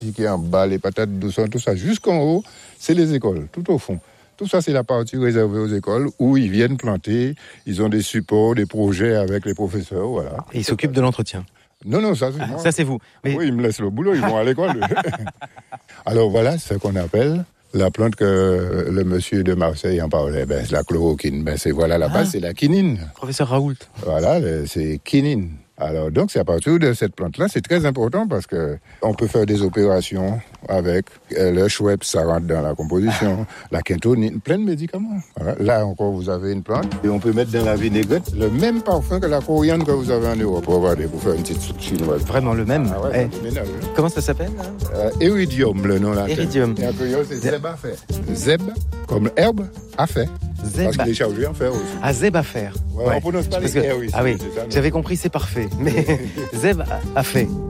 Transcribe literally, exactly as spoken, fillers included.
qui est en bas, les patates douces, tout ça, jusqu'en haut, c'est les écoles, tout au fond. Tout ça, c'est la partie réservée aux écoles où ils viennent planter. Ils ont des supports, des projets avec les professeurs, voilà. Et ils s'occupent de l'entretien. Non, non, ça c'est ah, moi. Ça c'est vous. Mais... Oui, ils me laissent le boulot, ils vont à l'école. Alors voilà, c'est ce qu'on appelle la plante que le monsieur de Marseille en parlait. Ben, c'est la chloroquine. Ben, c'est voilà, là-bas, ah. c'est la quinine. Professeur Raoult. Voilà, c'est quinine. Alors, donc, c'est à partir de cette plante-là, c'est très important parce que on peut faire des opérations avec le Schweppes, ça rentre dans la composition, la quintonine, plein de médicaments. Voilà. Là encore, vous avez une plante et on peut mettre dans la vinaigrette le même parfum que la coriandre que vous avez en Europe. Regardez, pour faire une petite soupe chinoise. Vraiment le même. Ah ouais, eh. ménage, hein. Comment ça s'appelle euh, Iridium, le nom là. Iridium. Et en créole, c'est zeb à faire. Zeb, comme herbe, à faire. Zeb parce qu'il est chargé à faire aussi. Ah, zeb à faire. Ouais, ouais. On prononce pas les que... R, oui. Ah oui, ça, j'avais compris, c'est parfait. Mais zeb à fait.